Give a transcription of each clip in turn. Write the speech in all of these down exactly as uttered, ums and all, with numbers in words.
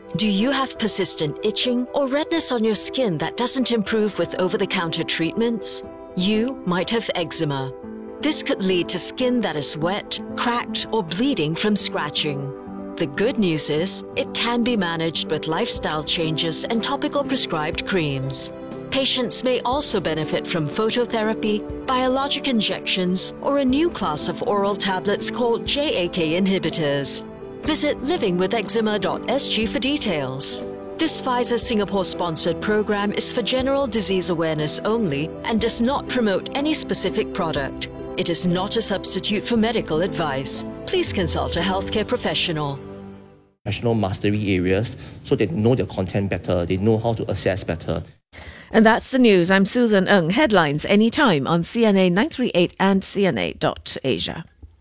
Do you have persistent itching or redness on your skin that doesn't improve with over-the-counter treatments? You might have eczema. This could lead to skin that is wet, cracked, or bleeding from scratching. The good news is, it can be managed with lifestyle changes and topical prescribed creams. Patients may also benefit from phototherapy, biologic injections, or a new class of oral tablets called J A K inhibitors. Visit living with eczema dot s g for details. This Pfizer Singapore-sponsored program is for general disease awareness only and does not promote any specific product. It is not a substitute for medical advice. Please consult a healthcare professional. National mastery areas so they know the content better, they know how to assess better. And that's the news. I'm Susan Ng. Headlines anytime on C N A nine three eight and C N A dot Asia.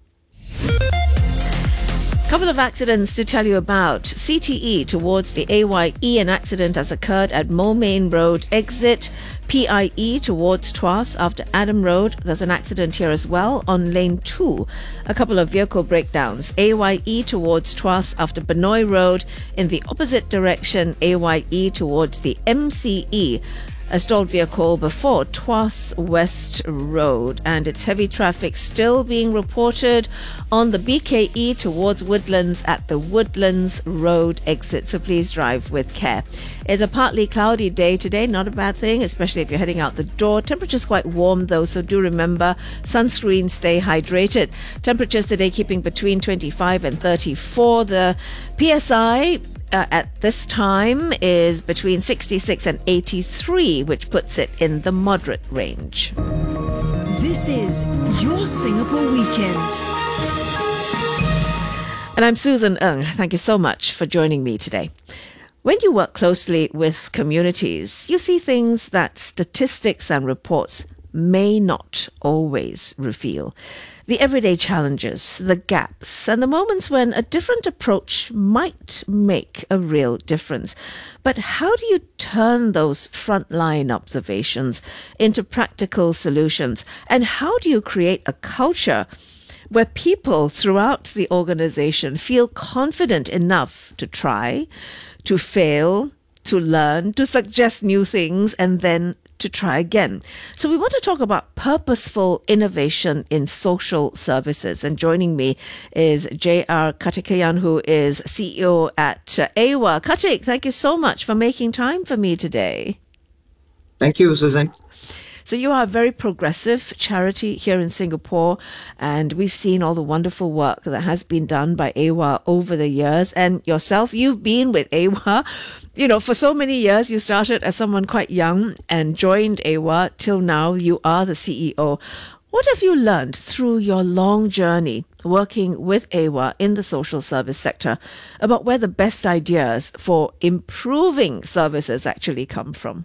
Couple of accidents to tell you about. C T E towards the A Y E, an accident has occurred at Moulmein Road exit. P I E towards Tuas after Adam Road. There's an accident here as well on lane two. A couple of vehicle breakdowns. A Y E towards Tuas after Benoi Road. In the opposite direction, A Y E towards the M C E. A stalled vehicle before Tuas West Road, and it's heavy traffic still being reported on the B K E towards Woodlands at the Woodlands Road exit, so please drive with care. It's a partly cloudy day today, not a bad thing, especially if you're heading out the door. Temperature's quite warm though, so do remember sunscreen, stay hydrated. Temperatures today keeping between twenty-five and thirty-four. The P S I Uh, at this time is between sixty-six and eighty-three, which puts it in the moderate range. This is your Singapore Weekend. And I'm Susan Ng. Thank you so much for joining me today. When you work closely with communities, you see things that statistics and reports may not always reveal. The everyday challenges, the gaps, and the moments when a different approach might make a real difference. But how do you turn those frontline observations into practical solutions? And how do you create a culture where people throughout the organization feel confident enough to try, to fail, to learn, to suggest new things, and then to try again? So we want to talk about purposeful innovation in social services. And joining me is J R Kartikeyan, who is C E O at uh, A W A. Kartik, thank you so much for making time for me today. Thank you, Susan. So you are a very progressive charity here in Singapore, and we've seen all the wonderful work that has been done by A W A over the years. And yourself, you've been with A W A, you know, for so many years. You started as someone quite young and joined A W A till now you are the C E O. What have you learned through your long journey working with A W A in the social service sector about where the best ideas for improving services actually come from?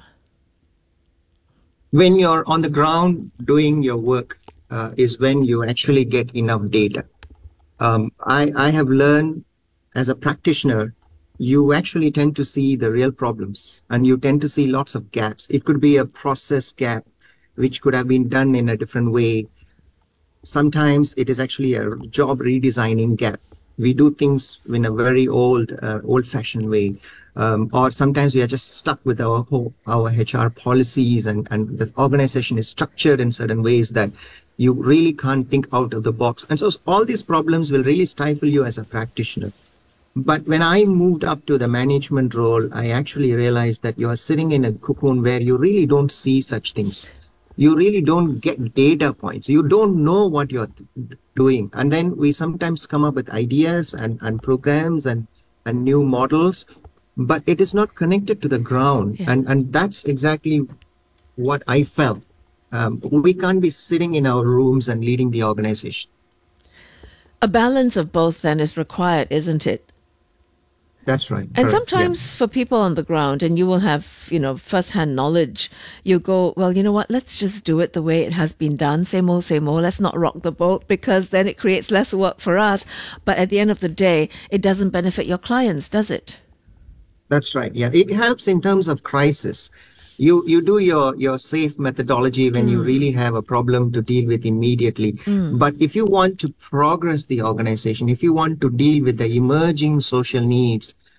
When you're on the ground doing your work uh, is when you actually get enough data. Um, I, I have learned as a practitioner, you actually tend to see the real problems and you tend to see lots of gaps. It could be a process gap, which could have been done in a different way. Sometimes it is actually a job redesigning gap. We do things in a very old, uh, old-fashioned way. Um, or sometimes we are just stuck with our whole, our H R policies, and, and the organization is structured in certain ways that you really can't think out of the box. And so all these problems will really stifle you as a practitioner. But when I moved up to the management role, I actually realized that you are sitting in a cocoon where you really don't see such things. You really don't get data points. You don't know what you're doing. And then we sometimes come up with ideas and, and programs and, and new models, but it is not connected to the ground. Yeah. And, and that's exactly what I felt. Um, we can't be sitting in our rooms and leading the organization. A balance of both then is required, isn't it? That's right. And Correct. sometimes yeah. for people on the ground, and you will have, you know, first-hand knowledge, you go, well, you know what, let's just do it the way it has been done. Same old, same old. Let's not rock the boat, because then it creates less work for us. But at the end of the day, it doesn't benefit your clients, does it? That's right. Yeah, it helps in terms of crisis. You you do your, your safe methodology when mm. you really have a problem to deal with immediately. Mm. But if you want to progress the organization, if you want to deal with the emerging social needs,